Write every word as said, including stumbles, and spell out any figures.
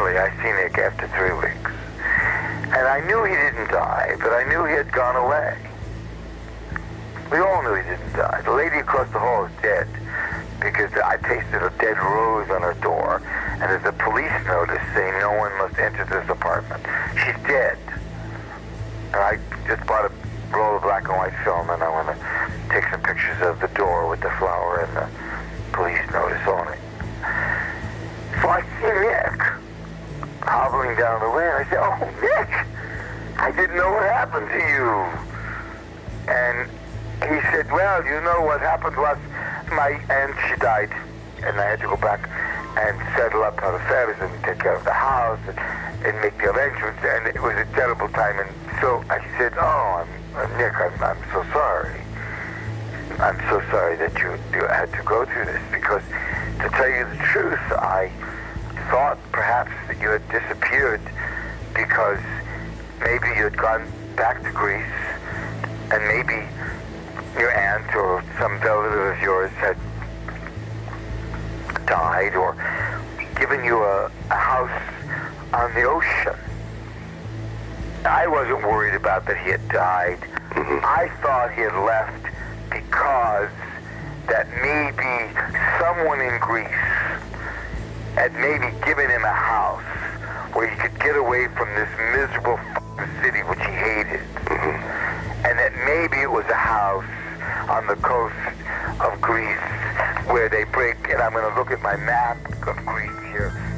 Eventually, I seen Nick after three weeks. And I knew he didn't die, but I knew he had gone away. We all knew he didn't die. The lady across the hall is dead because I pasted a dead rose on her door, and there's a police notice saying no one must enter this apartment. She's dead. And I just bought a roll of black and white film, and I want to take some pictures of the door with the flower and the police notice on it. So I see Nick hobbling down the way, and I say, "Oh, Nick, I didn't know what happened to you." And he said, "Well, you know what happened was my aunt, she died, and I had to go back and settle up her affairs and take care of the house and, and make the arrangements, and it was a terrible time." And so I said, "Oh, I'm, uh, Nick, I'm, I'm so sorry. I'm so sorry that you, you had to go through this, because to tell you the truth, I thought perhaps that you had disappeared because maybe you had gone back to Greece, and maybe your aunt or some relative of yours had died or given you a, a house on the ocean." I wasn't worried about that he had died. Mm-hmm. I thought he had left because that maybe someone in Greece had maybe given him a house where he could get away from this miserable f***ing city which he hated. Mm-hmm. And that maybe it was a house on the coast of Greece where they break, and I'm going to look at my map of Greece here,